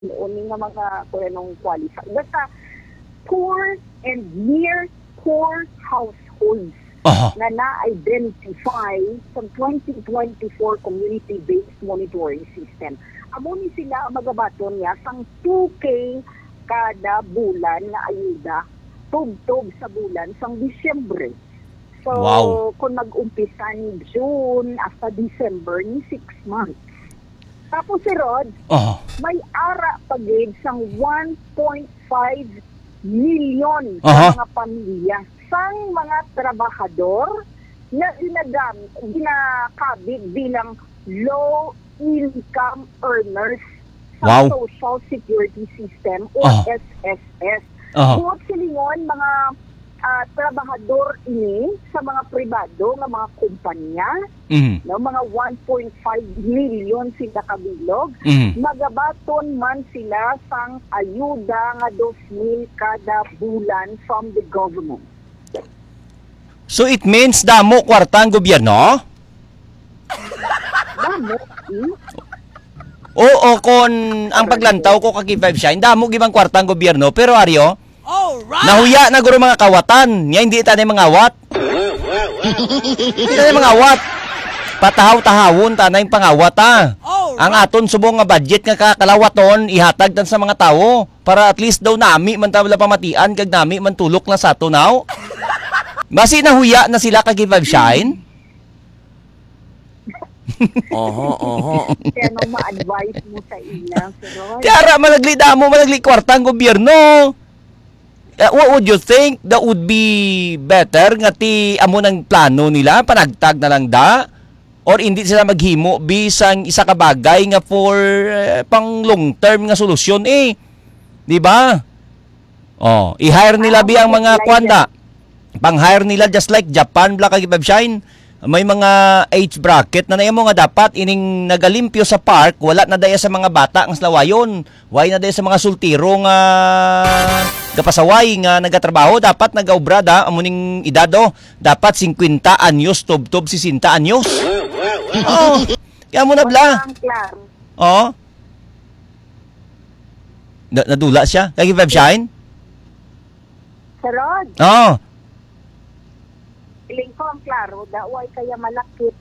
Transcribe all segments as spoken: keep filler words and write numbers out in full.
noon nga mga kurenong qualified. Basta poor and near poor households Aha. na na-identify sa twenty twenty-four community-based monitoring system. Amo ni sila ang magabaton niya sang two K kada bulan na ayuda tub-tub sa bulan sang Disyembre. So, Wow. kung nag-umpisa ni June hasta December, ni six months. Tapos si Rod, Aha. may ara pagid sang one point five million Aha. sa mga pamilya sang mga trabahador na ginagam, ginakabig bilang low income earners Wow. sa Social Security System o Aha. S S S. Aha. Buot silingon mga ah, trabahador ini sa mga pribado nga mga kumpanya, Mhm. no, mga one point five million sila kabilog, Mhm. magabaton man sila sang ayuda nga two mil kada bulan from the government. So it means damo kwarta ang gobyerno? Damo, hmm? Oo, kon ang paglantaw ko kay five shine, damo gibang kwarta ang gobyerno, pero Aryo, nahuya na guro mga kawatan. Nya hindi ta mga awat. Hindi ta mga awat. Patahaw-tahawon ta na yung pangawat ta. Ang aton subong nga budget nga kakalawaton ihatag tan sa mga tawo para at least daw nami man ta wala pamatian kag nami man tulok na sa tunaw. Basi nahuya na sila kay five shine. Oho, oho. Kaya nung ma-advise mo sa ila, pero Tiara malagli damo malagli kwarta ang gobyerno. Uh, what would you think that would be better nga ti amo ng plano nila panagtag na lang da or hindi sila maghimo bisang isa ka bagay nga for uh, pang long term nga solusyon eh, di ba? Oh, i-hire nila bi ang mga kwanda, pang hire nila just like Japan Black kag Shine. May mga age bracket na nayamo nga dapat ining nagalimpyo sa park, wala na daya sa mga bata ang slawayon. Why na daya sa mga sultiro nga gapasaway nga nagatrabaho, dapat nagaobra da amuning edado, dapat fifty anyos tob-tob sixty anyos. Oh, kaya mo na bla. ang klaro. Oh. Na nadula siya kay Five Shine? Sa Rod, Oh. piling ko ang klaro, daway kaya malakit.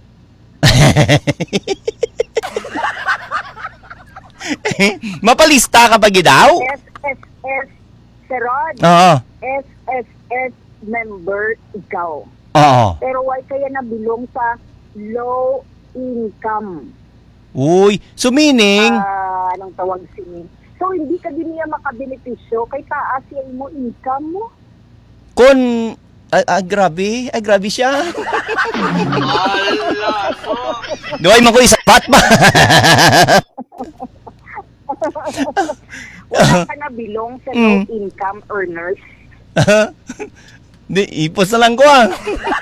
Mapalista ka ba gidaw? S S S, Sa Rod, Oo. S S S member ikaw. Oo. Pero why kaya nabilong sa low income? Uy, so meaning, Ah, anong tawag sini? So, hindi ka din niya makabenepisyo kay taas yung mo income mo. kun ah, ah, grabe, ay grabe siya. Duway man ko isapat ba? Wala ka na bilong sa low income earners. Di, ipos na lang ko ah.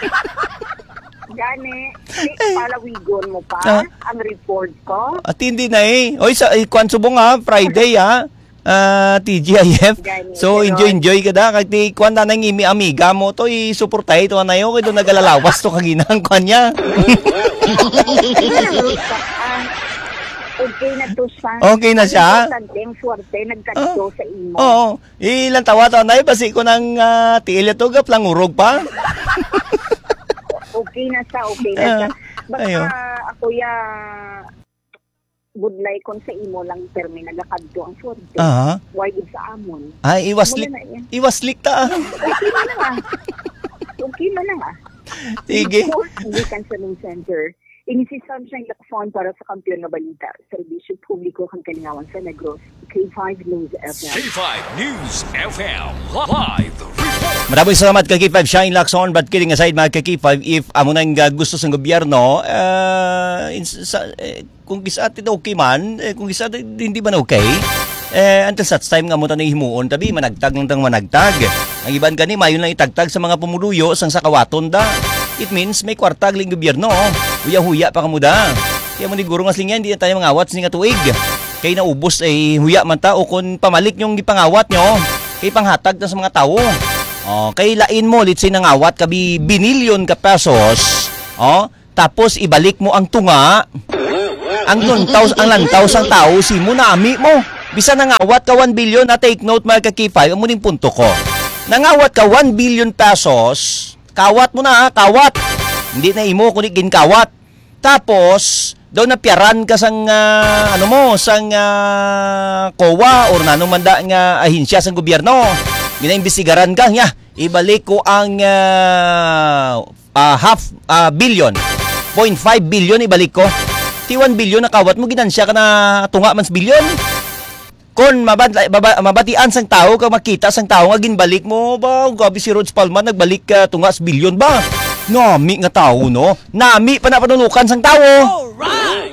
Gani, di, palawigon mo pa Ah. ang report ko. At hindi na eh. Oy, sa eh, kwan subong ha, Friday ha. Ah, T G I F. Gani, So pero- enjoy enjoy ka da kag ti kwan na nang imi amiga mo to i-suportay to na yo kay do nagalalawas to kaginang kwan niya. Ah, okay na to siya. Okay na siya? Ang importante, ang swerte, nagkadto sa imo. Oo. Ilan tawa to na basi ko nang uh, tiil to gap lang urog pa. Okay na siya, okay na siya. Basta Ayo. ako ya budlay kon sa imo lang termi nagakadto ang swerte. Aha. Why gid sa amon? Ay iwaslik. Mula na yan. Iwaslik ta. Okay na lang ah. Okay na lang ah. Sige. Report hindi Canceling Center. Inisi Sunshine Lacson para sa kampiyon nga balita. Serbisyo publiko kang kalingawan sa Negros. K five News F M. K five News F M live report. Maraming salamat kay K five Shine Lacson, but kidding aside mga kay K five, if amo nang uh, gusto sa gobyerno, uh, in, sa, eh, kung gisa atin okay man, eh, kung gisa atin hindi man okay, eh, until such time nga mo tanong himuon, tabi, managtag lang tang managtag. Ang iban gani, mayon lang itagtag sa mga pumuluyo, sang sa kawaton da. It means may kwartag ling gobyerno, huya-huya pa kamuda. Kaya mo ni guro nga sling yan, hindi na tayo mga awat, nga tuig. Kaya naubos, eh, huya man ta, o kung pamalik yung gipangawat nyo, kay panghatag na sa mga tao. Oh, kay lain mo let's say nangawat kabi binilyon ka pesos, oh, tapos ibalik mo ang tunga. Ang lantaw ang lantaw sang tao si mo nami mo, Bisa nangawat ka one billion, na take note mga kakifay, ang muning punto ko. Nangawat ka one billion pesos, kawat mo na ha, kawat. Hindi na imo, kunig ginkawat. Tapos, daw napiaran ka sang, uh, ano mo, sang uh, C O A or nanong manda nga ahinsya sang gobyerno. Ginaimbestigaran ka, nga, ibalik ko ang uh, uh, half uh, billion, zero point five billion ibalik ko. Ti one billion nakawat mo, ginansya ka na tunga mans billion. Kung mabad, mabad, mabatian sang tao, ka makita sang tao nga ginbalik mo, ba, gabi si Rhodes Palma, nagbalik ka tunga sa billion ba? Nami nga tao, no? Nami pa na panunukan sang tao. Alright!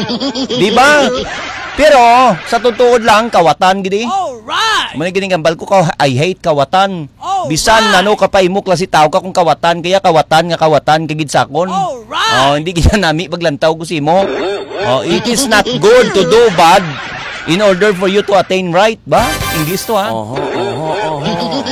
Di ba? Pero, sa totoo lang, kawatan, gini. Alright! Muna gining gambal ko, I hate kawatan. Alright! Bisan, ano, kapay mo, klase tao ka kung kawatan, kaya kawatan nga kawatan, kagid sakon. Alright! Oh, hindi kaya nami paglantaw ko si mo. Oh, it is not good to do bad in order for you to attain right, ba? English to, ha? Oho, oho, oho.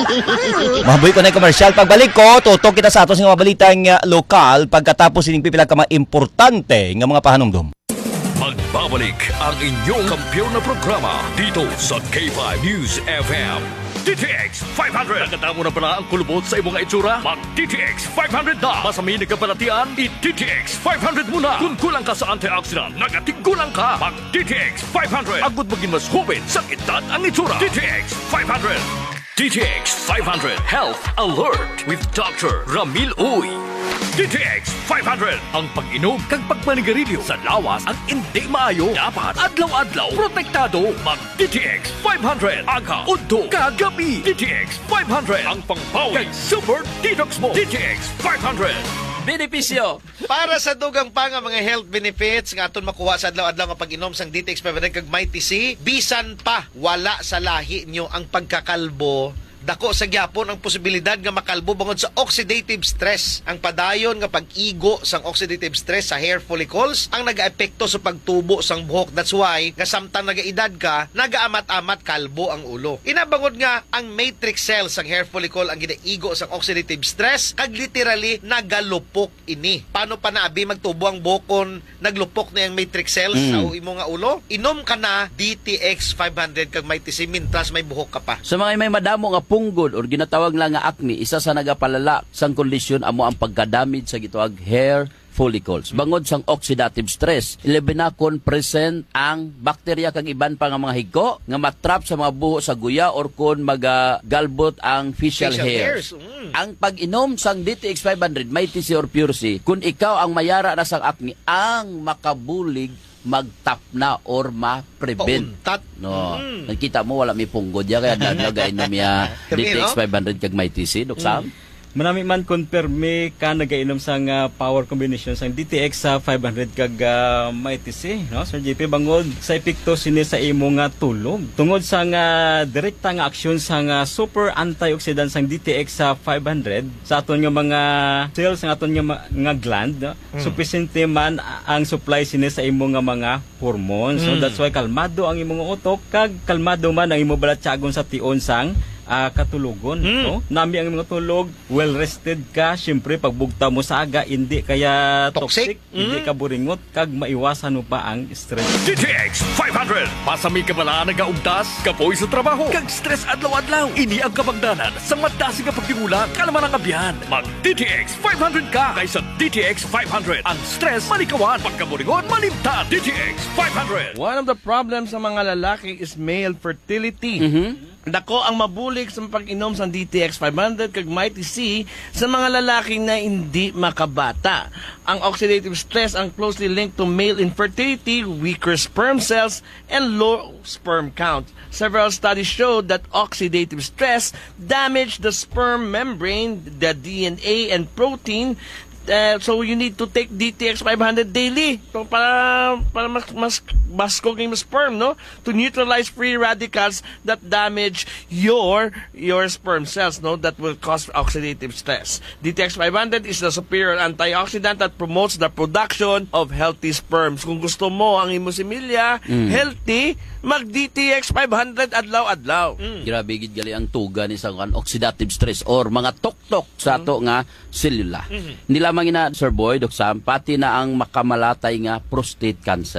Mahaboy ko na yung commercial. Pagbalik ko, tutok kita sa atos ng mga balitang uh, lokal pagkatapos sining pipila ka mga importante nga mga pahanumdum. Magbabalik ang inyong kampiyon na programa dito sa K five News F M. D T X five hundred. Nagkatamo na pala ang kulubot sa imong itsura? Mag D T X five hundred na. Masami na kabalatian? I-D T X five hundred muna. Kung kulang ka sa antioxidant, nagatigkulang ka. Mag D T X five hundred. Agud maging mas hubin sa edad ang itsura. D T X five hundred. D T X five hundred Health Alert with Doctor Ramil Uy. D T X five hundred. Ang pag-inom kag pagmanigarilyo sa lawas ang hindi maayo. Dapat adlaw-adlaw protektado. Mag D T X five hundred. Aga, udto, kagabi. D T X five hundred. Ang pangpawi kag super detox mo. D T X five hundred. Benepisyo. Para sa dugang pa nga mga health benefits nga aton makuha sa adlaw-adlaw nga pag-inom sang D T X five hundred kag Mighty C, bisan pa wala sa lahi nyo ang pagkakalbo, dako sa gyapon ang posibilidad nga makalbo bangod sa oxidative stress. Ang padayon nga pag-igo sang oxidative stress sa hair follicles ang nagaepekto sa pagtubo sang buhok. That's why nga samtang nagaedad ka, nagaamat-amat kalbo ang ulo. Inabangod nga ang matrix cells sang hair follicle ang ginaigo sang oxidative stress kag literally nagalupok ini. Paano pa naabi magtubo ang buhokon naglupok na yung matrix cells Mm. sa imo nga ulo? Inom ka na D T X five hundred kag Mighty C mintras may buhok ka pa. Sa mga may madamo nga punggol or ginatawag lang nga acne, isa sa nagapalala sang kondisyon amo ang pagkadamage sa gituag hair follicles. Bangod sang oxidative stress, ilabi na kon present ang bakterya kag iban pa nga mga higko nga matrap sa mga buho sa guya or kon magagalbot ang facial, Facial hairs. hairs, mm. Ang pag-inom sang D T X five hundred, Mighty C or Pure C, kung ikaw ang mayara na sang acne, ang makabulig magtap na or ma-prevent. Pauntat. No. Mm. Nakita mo wala may punggod ya kaya nagagain na miya D T X no? five hundred kag Mighty C, Dok Sam. Manami man konperme ka nagainom sang uh, power combination sang D T X sa five hundred kag uh, Mighty C, no? Sir J P, bangod sa epekto sini sa imo nga tulog. Tungod sa nga direkta nga aksyon sang uh, super antioxidant sang D T X sa five hundred sa aton nga mga cells sa aton nga, ma- nga gland, no? Mm. Sufficiente man ang supply sini sa imo nga mga hormones. So Mm. that's why kalmado ang imo nga utok kag kalmado man ang imo balatsagon sa tion sang ah, katulugon. Mm. No? Nami ang mga tulog, well rested ka, syempre pagbugta mo sa aga, hindi kaya Toxic? toxic, hindi Mm. ka buringot, kag maiwasan mo pa ang stress. D T X five hundred. Pasami ka bala nagaugdas, kapoy sa trabaho, kag stress adlaw-adlaw. Ini ang kabangdanan sa madasi nga pagtingulang kalaman ang kabiyan. Mag D T X five hundred ka kaysa D T X five hundred. Ang stress malikawan, pagkaburingon malimtan. D T X five hundred. One of the problems sa mga lalaki is male fertility. Mhm. Dako ang mabulig sa pag-inom sa D T X five hundred kag Mighty C sa mga lalaki na hindi makabata. Ang oxidative stress ang closely linked to male infertility, weaker sperm cells, and low sperm count. Several studies showed that oxidative stress damaged the sperm membrane, the D N A, and protein. Uh, so you need to take D T X five hundred daily so para para mas mas basko ng sperm, no, to neutralize free radicals that damage your your sperm cells, no, that will cause oxidative stress. D T X five hundred is the superior antioxidant that promotes the production of healthy sperms. Kung gusto mo ang imo similya healthy, mag D T X five hundred adlaw-adlaw. Grabe gid gali ang tuga ni sa kan oxidative stress or mga tuktok sa ato nga selula. Hindi lamang ina Sir Boy, Dok Sam, pati na ang makamalatay nga prostate cancer.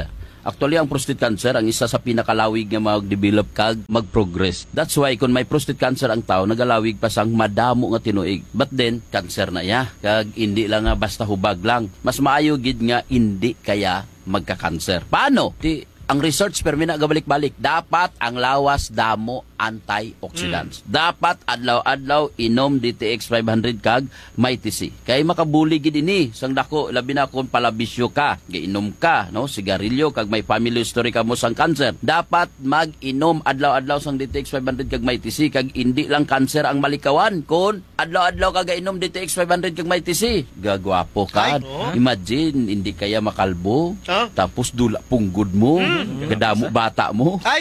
Actually, ang prostate cancer ang isa sa pinakalawig nga mag-develop kag mag-progress. That's why kung may prostate cancer ang tao, nagalawig pa sang madamo nga tinuig. But then, cancer na ya. Kag hindi lang nga basta hubag lang. Mas maayo gid nga hindi kaya magka-cancer. Paano? Ti ang research permi na gabalik-balik, dapat ang lawas damo antioxidants. Mm. Dapat adlaw-adlaw inom D T X five hundred kag Mighty C. Kay makabuli gid ini sang dako labi na kung palabisyo ka, giinom ka, no, sigarilyo kag may family history ka mo sang cancer. Dapat mag-inom adlaw-adlaw sang D T X five hundred kag Mighty C kag hindi lang cancer ang malikawan kun adlaw-adlaw ka gainom D T X five hundred kag Mighty C. Gagwapo ka. Ay, oh. Imagine hindi kaya makalbo, Huh? tapos dula punggod mo, mm. gadamo bata mo. Ay!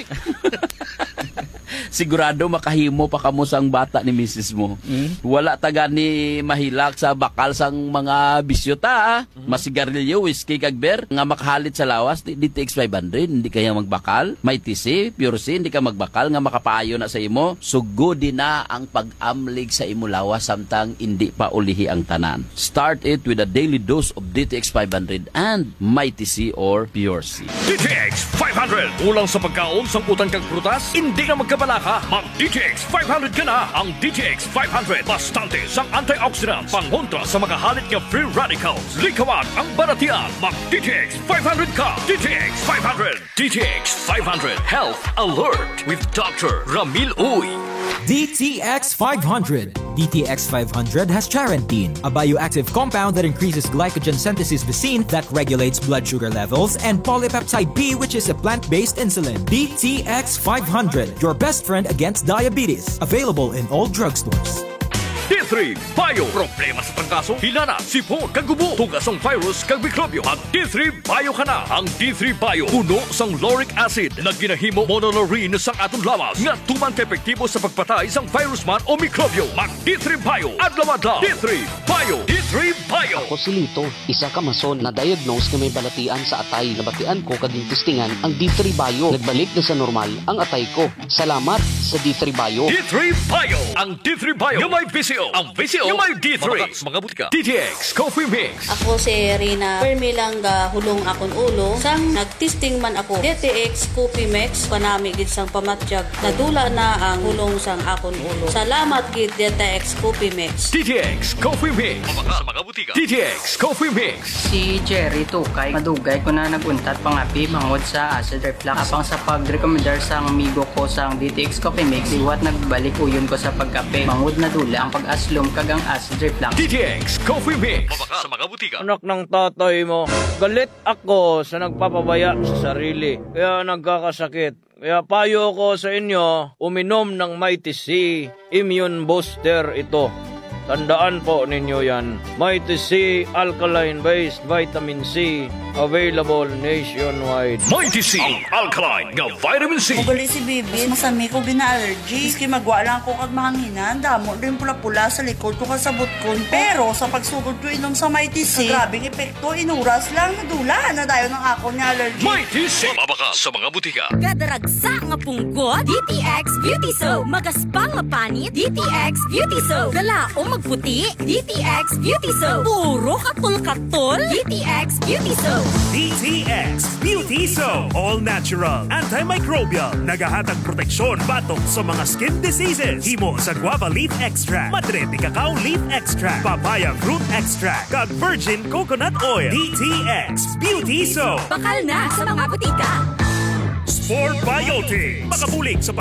Sigurado makahimo pa kamo sang bata ni misis mo. Mm. Wala taga ni mahilak sa bakal sang mga bisyota, mm. masigarilyo, whiskey kag beer nga makahalit sa lawas D T X five hundred, hindi kaya magbakal. Mighty C, Pure C, hindi ka magbakal nga makapaayo na sa imo. Sugod din na ang pag-amlig sa imo lawas samtang hindi pa ulihi ang tanan. Start it with a daily dose of D T X five hundred and Mighty C or Pure C. D T X five hundred. Ulang sa pagkaon sang utang kag prutas, hindi ka magkabala ka. Mag-D T X five hundred ka na. Ang D T X five hundred, bastante sang antioxidants, pangontra sa makahalit nga free radicals. Likawan ang baratian. Mag-D T X five hundred ka. D T X five hundred. D T X five hundred. Health Alert with Doctor Ramil Uy. D T X five hundred. D T X five hundred has charantine, a bioactive compound that increases glycogen synthesis vacine that regulates blood sugar levels, and polypeptide B, which is a plant-based insulin. D T X five hundred, your best friend against diabetes. Available in all drugstores. D three Bio. Problema sa pangkaso, hinana, sipon, kagubo, tugas ang virus, kag mikrobyo. Mag D three Bio ka na. Ang D three Bio, puno sang lauric acid na ginahimo monolaurin sang atong lawas nga tuman ka-epektibo sa pagpatay sang virus man o mikrobyo. Mag D three Bio. Adlaw-adlaw. D three Bio. D three Bio. Ako si Lito, isa ka mason na diagnose na may balatian sa atay. Nabatian ko kading testingan ang D three Bio. Nagbalik na sa normal ang atay ko. Salamat sa D three Bio. D three Bio. Ang D three Bio yung may V C O. Ang V C O yung may D three. Mabakas mga butika. D T X Coffee Mix. Ako si Rina. Permi lang ga hulong akon ulo. Sang nagtesting man ako. D T X Coffee Mix. Panami gid sang pamatsyag. Nadula na ang hulong sang akon ulo. Salamat gid D T X Coffee Mix. D T X Coffee Mix. Mabakas mga butika. D T X Coffee Mix. Si Jerry Tukay, madugay ko na naguntat pangapi mangod sa acid reflux. Apang sa pag-recommendar sang amigo ko sang D T X Coffee Mix, iwat nagbalik uyon ko sa pagkape. Mangod na dula ang pag-aslom kagang acid reflux. D T X Coffee Mix. Mabakas sa mga butika. Anak ng tatay mo, galit ako sa nagpapabaya sa sarili. Kaya nagkakasakit. Kaya payo ko sa inyo, uminom ng Mighty C. Immune Booster ito. Tandaan po ninyo yan. Mighty C Alkaline-based Vitamin C. Available nationwide. Mighty C, ang alkaline nga vitamin C. Ugali si Bibi, masami ko bina-allergy. Iski magwa lang ko kag mahanginan. Damo rin pula-pula sa likod ko kasabot ko. Pero sa pagsugod ko inom sa Mighty C, grabing epekto, inuras lang, nadula na dayo ng ako ni allergy. Mighty C, mabakas sa mga butika. Kadaragsa nga punggot, D T X Beauty Soap. Magaspang nga panit, D T X Beauty Soap. Galaong magputi, D T X Beauty Soap. Puro katul-katul, D T X Beauty Soap. D T X Beauty Soap. All natural, antimicrobial, nagahatag proteksyon batok sa mga skin diseases. Himo sa guava leaf extract, madre de cacao leaf extract, papaya fruit extract, kag virgin coconut oil. D T X Beauty Soap. Bakal na sa mga butika. Sport Biotic. Makabulig sa